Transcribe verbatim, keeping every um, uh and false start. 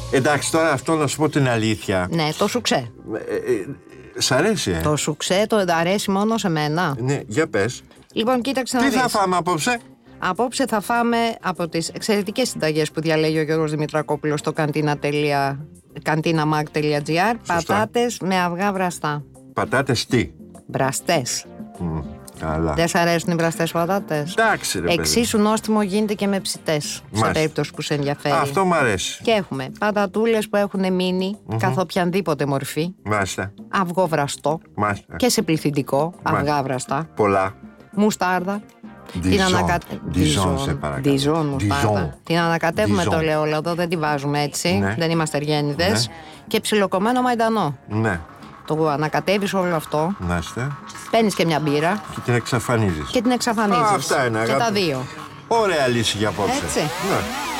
Εντάξει, τώρα αυτό να σου πω την αλήθεια. Ναι, το σουξέ. Ε, ε, σ' αρέσει, ε? Το σουξέ το αρέσει μόνο σε μένα. Ναι, για πες. Λοιπόν, κοίταξε να Τι δεις. θα φάμε απόψε? Απόψε θα φάμε από τις εξαιρετικές συνταγές που διαλέγει ο Γιώργος Δημητρακόπουλος στο καντίναμακ τελεία τζι άρ. Πατάτες με αυγά βραστά. Πατάτες τι? Βραστές. Mm, καλά. Δεν σ' αρέσουν οι βραστές πατάτες? Εντάξει, ρε παιδί. Εξίσου νόστιμο γίνεται και με ψητές, σε περίπτωση που σε ενδιαφέρει. Αυτό μου αρέσει. Και έχουμε πατατούλες που έχουν μείνει mm-hmm. καθ' οποιαδήποτε μορφή. Μάλιστα. Αυγό βραστό. Μάλιστα. Και σε πληθυντικό, αυγά βραστά. Πολλά. Μουστάρδα. Την ανακατεύουμε. σε παρακαλώ. Διζόν, μουστάρδα. Την ανακατεύουμε το ελαιόλαδο, δεν τη βάζουμε έτσι. Ναι. Δεν είμαστε αργένιδες. Ναι. Και ψιλοκομμένο μαϊντανό. Ναι. Το ανακατεύεις όλο αυτό. Μάλιστα. Παίρνεις και μια μπύρα. Και την εξαφανίζεις. Και την εξαφανίζεις. Α, αυτά είναι, και αγάπη. τα δύο. Ωραία λύση για απόψε. Έτσι. Ναι.